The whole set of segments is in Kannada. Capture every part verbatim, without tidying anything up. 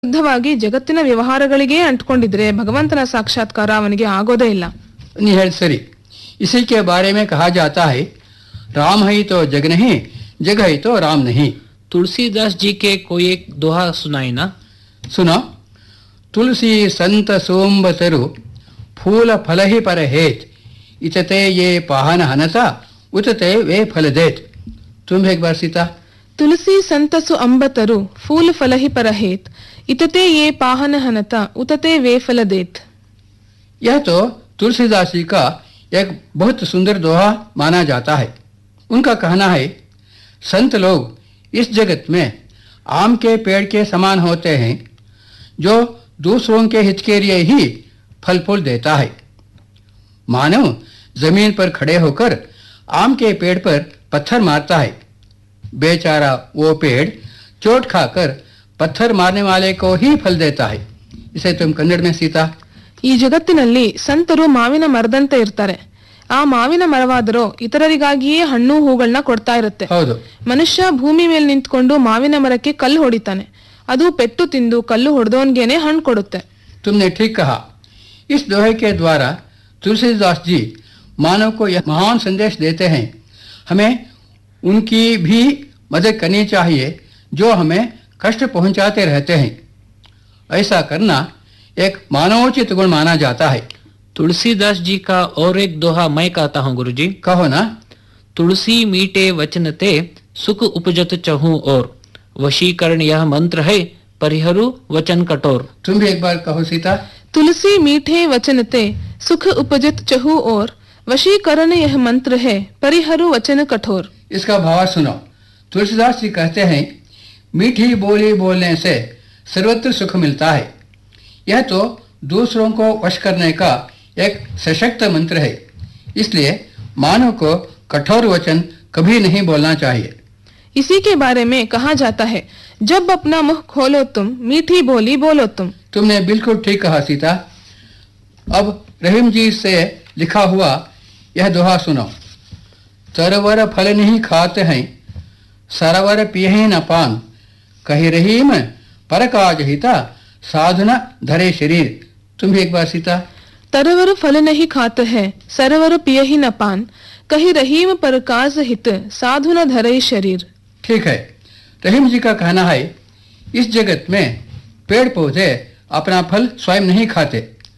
ವಿರುದ್ಧವಾಗಿ ಜಗತ್ತಿನ ವ್ಯವಹಾರಗಳಿಗೆ ಅಂಟ್ಕೊಂಡಿದ್ರೆ ಭಗವಂತನ ಸಾಕ್ಷಾತ್ಕಾರ ಅವನಿಗೆ ಆಗೋದೇ ಇಲ್ಲ. नहीं है सरी. इसी के बारे में कहा जाता है राम है तो जग नहीं, जग है तो राम नहीं. तुलसीदास जी के कोई एक दोहा सुनाई ना. सुनो. तुलसी संत सोम्ब तरु फूल फल ही पर हेत इतते ये पाहन हनता उतते वे फल देत. तुम एक बार सीता. ತುಳಸಿ ಸಂತಸು ಅಂಬತರು ಫೂಲ್ ಫಲಹಿ ಪरहेತ್ ಇತತೆ ಯೇ ಪಾಹನ ಹನತ ಉತತೆ ವೇ ಫಲದೇತ್. यह तो तुलसीदास जी का एक बहुत सुंदर दोहा माना जाता है. उनका कहना है संत लोग इस जगत में आम के पेड़ के समान होते हैं जो दूसरों के हित के लिए ही फल फूल देता है. मानव जमीन पर खड़े होकर आम के पेड़ पर पत्थर मारता है. बेचारा वो पेड़ चोट खाकर पत्थर मारने वाले को ही फल देता है. इसे तुम कन्नड़ में सीता. ಈ ಜಗತ್ತಿನಲ್ಲಿ ಸಂತರು ಮಾವಿನ ಮರದಂತೆ ಇರ್ತಾರೆ. ಆ ಮಾವಿನ ಮರವಾದರೂ ಇತರರಿಗಾಗಿಯೇ ಹಣ್ಣು ಹೂಗಳನ್ನ ಕೊಡ್ತಾ ಇರುತ್ತೆ. ಹೌದು. ಮನುಷ್ಯ ಭೂಮಿ ಮೇಲೆ ನಿಂತ್ಕೊಂಡು ಮಾವಿನ ಮರಕ್ಕೆ ಕಲ್ಲು ಹೊಡಿತಾನೆ. ಅದು ಪೆಟ್ಟು ತಿಂದು ಕಲ್ಲು ಹೊಡೆದವನ್ಗೇನೆ ಹಣ್ಣು ಕೊಡುತ್ತೆ. तुमने ठीक कहा. इस दोहे के द्वारा तुलसीदास जी मानव को यह महान संदेश देते हैं हमें उनकी भी मदद करनी चाहिए जो हमें कष्ट पहुंचाते रहते हैं. ऐसा करना एक मानवोचित गुण माना जाता है. तुलसीदास जी का और एक दोहा मैं कहता हूँ गुरुजी. कहो ना. तुलसी मीठे वचनते सुख उपजत चहु और वशीकरण यह मंत्र है परिहरु वचन कठोर. तुम भी एक बार कहो सीता. तुलसी मीठे वचनते सुख उपजत चहु और वशीकरण यह मंत्र है परिहरु वचन कठोर. इसका भाव सुनो. तुलसीदास जी कहते हैं मीठी बोली बोलने से सर्वत्र सुख मिलता है. यह तो दूसरों को वश करने का एक सशक्त मंत्र है. इसलिए मानव को कठोर वचन कभी नहीं बोलना चाहिए. इसी के बारे में कहा जाता है जब अपना मुंह खोलो तुम मीठी बोली बोलो तुम. तुमने बिल्कुल ठीक कहा सीता. अब रहीम जी से लिखा हुआ यह दोहा सुनो. तरवर फल नहीं खाते हैं सरवर पिए न पान कही रहीम पर काज हिता साधना धरे शरीर. तुम भी एक बार सीता. तरवर फल नहीं खाते हैं सरवर पिए ही न पान कही रहीम पर काज हित साधु न धरे शरीर. ठीक है. रहीम जी का कहना है इस जगत में पेड़ पौधे अपना फल स्वयं नहीं खाते,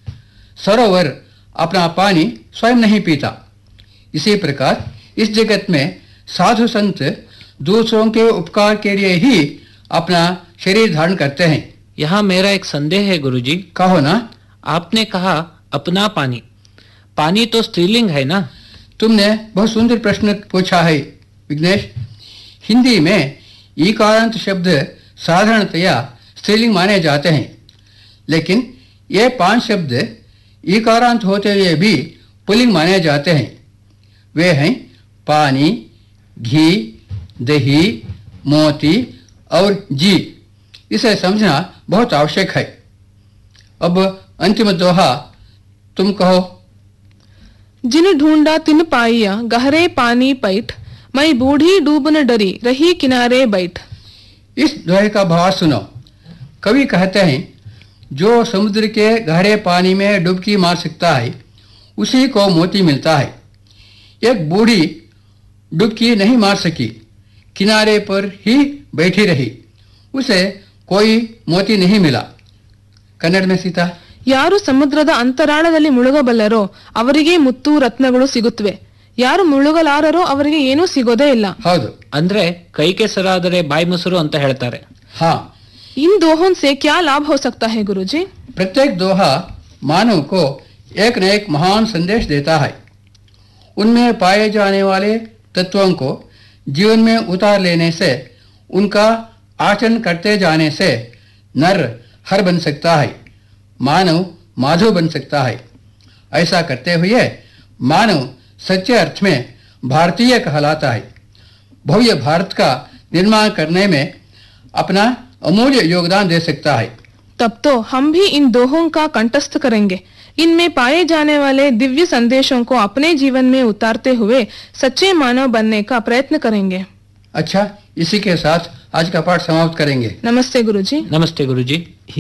सरोवर अपना पानी स्वयं नहीं पीता. इसी प्रकार इस जगत में साधु संत दूसरों के उपकार के लिए ही अपना शरीर धारण करते हैं. यहाँ मेरा एक संदेह है गुरुजी. कहो ना. आपने कहा अपना पानी. पानी तो स्त्रीलिंग है ना. तुमने बहुत सुंदर प्रश्न पूछा है विघ्नेश. हिंदी में ईकारांत शब्द साधारणतया स्त्रीलिंग माने जाते हैं, लेकिन ये पांच शब्द ईकारांत होते हुए भी पुल्लिंग माने जाते हैं. वे हैं पानी, घी, दही, मोती और जी. इसे समझना बहुत आवश्यक है. अब अंतिम दोहा तुम कहो. जिन ढूंढा तिन पाइया गहरे पानी पैठ मैं बूढ़ी डूब न डरी रही किनारे बैठ. इस दोहे का भाव सुनो. कवि कहते हैं जो समुद्र के गहरे पानी में डुबकी मार सकता है उसी को मोती मिलता है. एक बूढ़ी डुबकी नहीं मार सकी, किनारे पर ही बैठी रही, उसे कोई मोती नहीं मिला. कन्नड़ में सीता. ಯಾರು ಸಮುದ್ರದ ಅಂತರಾಳದಲ್ಲಿ ಮುಳುಗಬಲ್ಲರೋ ಅವರಿಗೆ ಮುತ್ತು ರತ್ನಗಳು ಸಿಗುತ್ತವೆ. ಯಾರು ಮುಳುಗಲಾರರೋ ಅವರಿಗೆ ಏನೂ ಸಿಗೋದೇ ಇಲ್ಲ. ಹೌದು. ಅಂದ್ರೆ ಕೈ ಕೆಸರಾದರೆ ಬಾಯಿ ಮೊಸರು ಅಂತ ಹೇಳ್ತಾರೆ. हाँ. इन दोहों से क्या लाभ हो सकता है गुरुजी? प्रत्येक दोहा मानव को एक न एक महान संदेश देता है. उनमें पाए जाने वाले तत्वों को जीवन में उतार लेने से, उनका आचरण करते जाने से नर हर बन सकता है, मानव माधव बन सकता है. ऐसा करते हुए मानव सच्चे अर्थ में भारतीय कहलाता है. भव्य भारत का निर्माण करने में अपना अमूल्य योगदान दे सकता है. तब तो हम भी इन दोहों का कंठस्थ करेंगे. इनमें पाए जाने वाले दिव्य संदेशों को अपने जीवन में उतारते हुए सच्चे मानव बनने का प्रयत्न करेंगे. अच्छा, इसी के साथ आज का पाठ समाप्त करेंगे. नमस्ते गुरुजी. नमस्ते गुरुजी.